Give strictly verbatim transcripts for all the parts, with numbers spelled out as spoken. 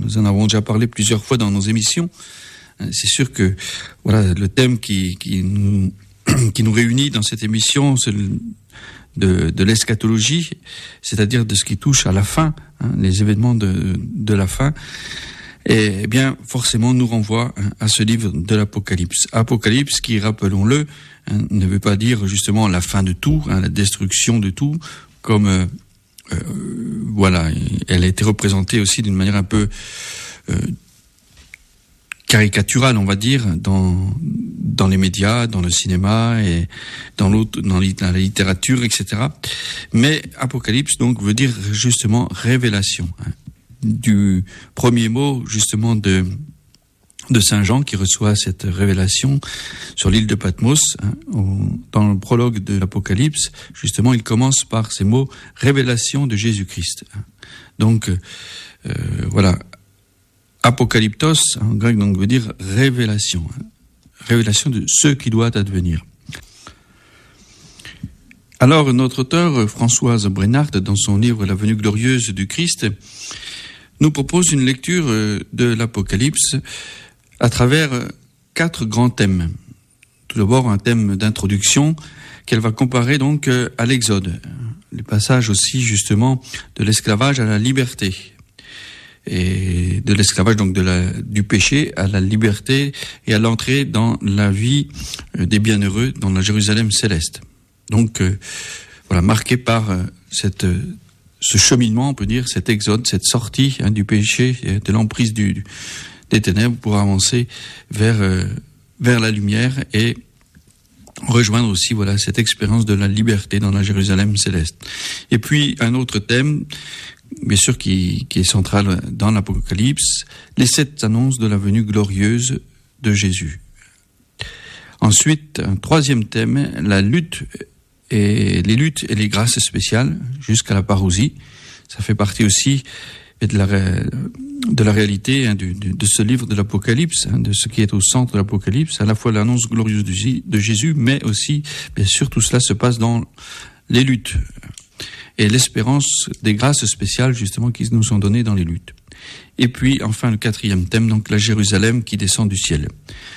Nous en avons déjà parlé plusieurs fois dans nos émissions. C'est sûr que voilà le thème qui, qui, nous, qui nous réunit dans cette émission, c'est le, de, de l'eschatologie, c'est-à-dire de ce qui touche à la fin, hein, les événements de, de la fin. Et eh bien, forcément, nous renvoie hein, à ce livre de l'Apocalypse. Apocalypse qui, rappelons-le, hein, ne veut pas dire justement la fin de tout, hein, la destruction de tout, comme euh, euh, voilà, elle a été représentée aussi d'une manière un peu euh, caricaturale, on va dire, dans dans les médias, dans le cinéma et dans l'autre, dans la littérature, et cetera. Mais Apocalypse donc veut dire justement révélation. Hein, du premier mot justement de de Saint Jean qui reçoit cette révélation sur l'île de Patmos, hein, au, dans le prologue de l'Apocalypse, justement, il commence par ces mots révélation de Jésus-Christ. Hein. Donc euh, voilà, apocalyptos en grec donc veut dire révélation, hein, révélation de ce qui doit advenir. Alors notre auteur Françoise Brennard, dans son livre La venue glorieuse du Christ, nous propose une lecture de l'Apocalypse à travers quatre grands thèmes. Tout d'abord, un thème d'introduction qu'elle va comparer donc à l'Exode, les passages aussi justement de l'esclavage à la liberté, et de l'esclavage donc de la, du péché à la liberté et à l'entrée dans la vie des bienheureux dans la Jérusalem céleste. Donc euh, voilà, marqué par euh, cette ce cheminement, on peut dire, cet exode, cette sortie hein, du péché, de l'emprise du, des ténèbres pour avancer vers euh, vers la lumière et rejoindre aussi voilà cette expérience de la liberté dans la Jérusalem céleste. Et puis un autre thème, bien sûr qui, qui est central dans l'Apocalypse, les sept annonces de la venue glorieuse de Jésus. Ensuite, un troisième thème, la lutte et les luttes et les grâces spéciales jusqu'à la parousie. Ça fait partie aussi de la, de la réalité hein, du, de ce livre de l'Apocalypse, hein, de ce qui est au centre de l'Apocalypse, à la fois l'annonce glorieuse de Jésus, mais aussi, bien sûr, tout cela se passe dans les luttes et l'espérance des grâces spéciales justement qui nous sont données dans les luttes. Et puis, enfin, le quatrième thème, donc la Jérusalem qui descend du ciel.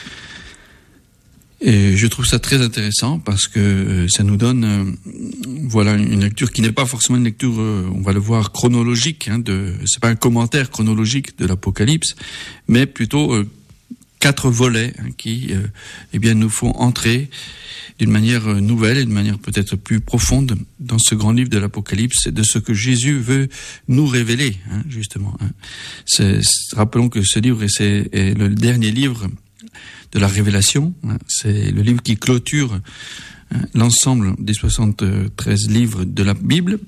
Et je trouve ça très intéressant parce que ça nous donne euh, voilà une lecture qui n'est pas forcément une lecture, euh, on va le voir, chronologique. Hein, de, c'est pas un commentaire chronologique de l'Apocalypse, mais plutôt euh, quatre volets hein, qui, euh, eh bien, nous font entrer d'une manière nouvelle et d'une manière peut-être plus profonde dans ce grand livre de l'Apocalypse, de ce que Jésus veut nous révéler, hein, justement. Hein. C'est, c'est, rappelons que ce livre c'est, est le dernier livre de la Révélation, c'est le livre qui clôture l'ensemble des soixante-treize livres de la Bible.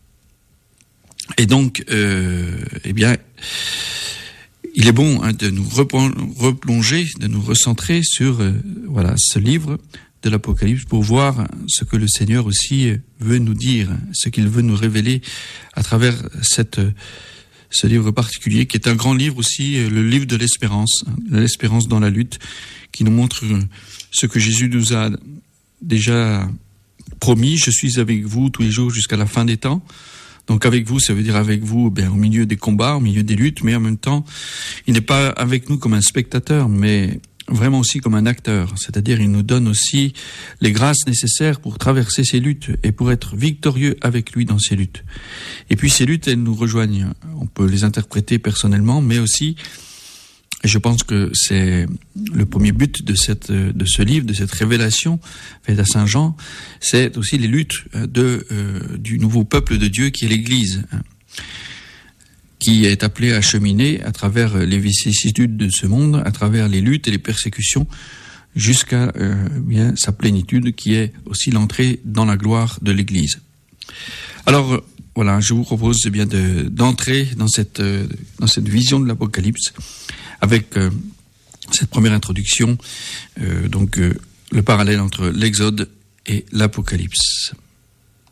Et donc, euh, eh bien, il est bon hein, de nous replonger, de nous recentrer sur euh, voilà ce livre de l'Apocalypse pour voir ce que le Seigneur aussi veut nous dire, ce qu'il veut nous révéler à travers cette ce livre particulier, qui est un grand livre aussi, le livre de l'espérance, l'espérance dans la lutte, qui nous montre ce que Jésus nous a déjà promis. Je suis avec vous tous les jours jusqu'à la fin des temps. Donc avec vous, ça veut dire avec vous, bien au milieu des combats, au milieu des luttes, mais en même temps, il n'est pas avec nous comme un spectateur, mais vraiment aussi comme un acteur. C'est-à-dire, il nous donne aussi les grâces nécessaires pour traverser ces luttes et pour être victorieux avec lui dans ces luttes. Et puis ces luttes, elles nous rejoignent. On peut les interpréter personnellement, mais aussi, et je pense que c'est le premier but de cette, de ce livre, de cette révélation faite à Saint Jean, c'est aussi les luttes de, euh, du nouveau peuple de Dieu qui est l'Église, hein, qui est appelé à cheminer à travers les vicissitudes de ce monde, à travers les luttes et les persécutions, jusqu'à euh, bien sa plénitude, qui est aussi l'entrée dans la gloire de l'Église. Alors voilà, je vous propose eh bien de, d'entrer dans cette euh, dans cette vision de l'Apocalypse avec euh, cette première introduction, euh, donc euh, le parallèle entre l'Exode et l'Apocalypse.